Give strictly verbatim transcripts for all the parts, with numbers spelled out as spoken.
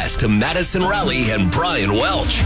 west to Madison Raleigh and Brian Welch.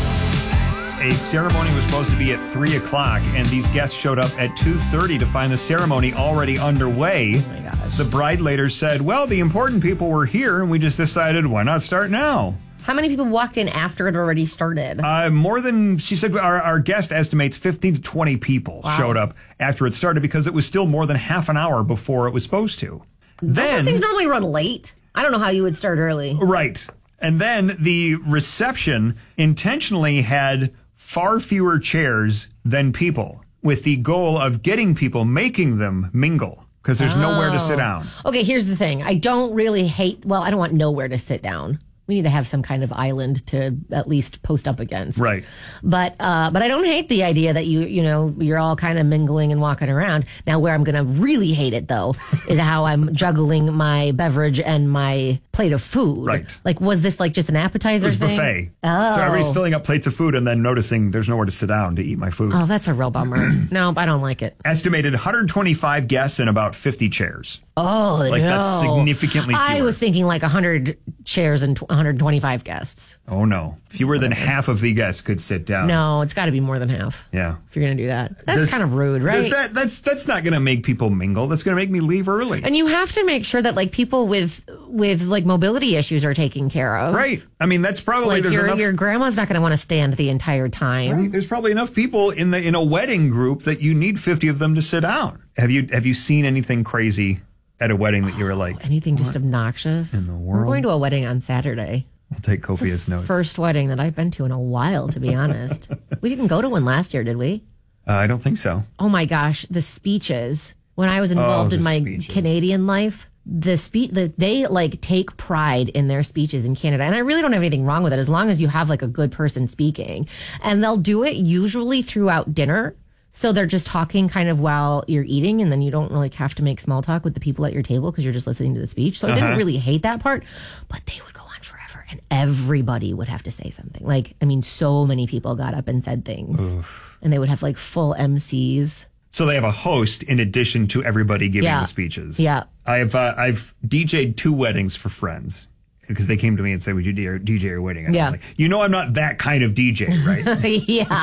A ceremony was supposed to be at three o'clock, and these guests showed up at two thirty to find the ceremony already underway. Oh my gosh. The bride later said, well, the important people were here, and we just decided, why not start now? How many people walked in after it already started? Uh, more than, she said, our, our guest estimates fifteen to twenty people Wow. showed up after it started because it was still more than half an hour before it was supposed to. Don't Then, those things normally run late? I don't know how you would start early. Right. And then the reception intentionally had far fewer chairs than people, with the goal of getting people, making them mingle, because there's nowhere to sit down. Okay, here's the thing. I don't really hate, well, I don't want nowhere to sit down. We need to have some kind of island to at least post up against. Right. But uh, but I don't hate the idea that you, you know, you're all kind of mingling and walking around. Now, where I'm going to really hate it, though, is how I'm juggling my beverage and my plate of food. Right. Like, was this like just an appetizer It was thing? buffet. Oh. So everybody's filling up plates of food and then noticing there's nowhere to sit down to eat my food. Oh, that's a real bummer. No, I don't like it. Estimated one hundred twenty-five guests and about fifty chairs. Oh, Like, no. that's significantly I fewer. was thinking like one hundred chairs and one hundred twenty-five guests. Oh, no. Fewer than half of the guests could sit down. No, it's got to be more than half. Yeah. If you're going to do that. That's Does- kind of rude, right? Does that, that's that's not going to make people mingle. That's going to make me leave early. And you have to make sure that like people with with like mobility issues are taken care of. Right. I mean, that's probably Like there's your enough. your grandma's not going to want to stand the entire time. Right? There's probably enough people in the in a wedding group that you need fifty of them to sit down. Have you have you seen anything crazy at a wedding that you were like, Anything just obnoxious. in the We're world? going to a wedding on Saturday. I'll take copious notes. First wedding that I've been to in a while, to be honest. We didn't go to one last year, did we? Uh, I don't think so. Oh my gosh, the speeches. When I was involved Oh, in the my speeches. Canadian life, the speech the, they like take pride in their speeches in Canada. And I really don't have anything wrong with it as long as you have like a good person speaking. And they'll do it usually throughout dinner. So they're just talking kind of while you're eating, and then you don't really have to make small talk with the people at your table because you're just listening to the speech. So I didn't really hate that part, but they would go on forever and everybody would have to say something. Like, I mean, so many people got up and said things. And they would have like full M Cs. So they have a host in addition to everybody giving Yeah. the speeches. Yeah. I've uh, I've D J'd two weddings for friends because they came to me and said, "Would you D J your wedding?" And I Yeah. was like, "You know, I'm not that kind of D J, right?" Yeah.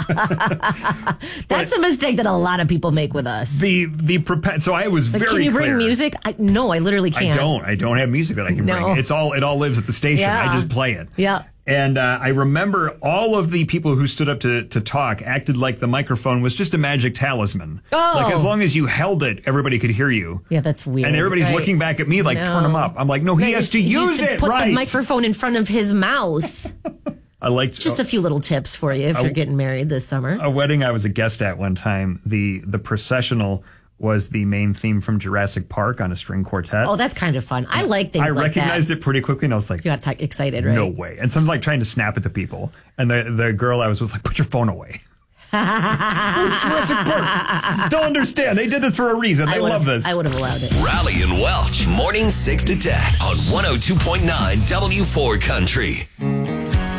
That's a mistake that a lot of people make with us. the the prepa- so I was Like, very can you bring clear. music? I, no, I literally I can't. don't. I don't have music that I can No. bring. It's all. It all lives at the station. Yeah. I just play it. Yeah. And uh, I remember all of the people who stood up to, to talk acted like the microphone was just a magic talisman. Oh. Like as long as you held it, everybody could hear you. Yeah, that's weird. And everybody's right? looking back at me like, No. turn him up. I'm like, no, he has to He use used to it put right. the microphone in front of his mouth. I liked Just a few little tips for you if you're getting married this summer. a wedding I was a guest at one time. The the processional was the main theme from Jurassic Park on a string quartet. Oh, that's kind of fun. I like things I like recognized that. it pretty quickly, and I was like, You got t- excited, right? no way. And so I'm like trying to snap at the people. And the, the girl I was with was like, put your phone away. It's Jurassic Park. Don't understand. They did it for a reason. They I would've- love this. I would have allowed it. Raleigh and Welch, morning six to ten on one oh two point nine W four Country.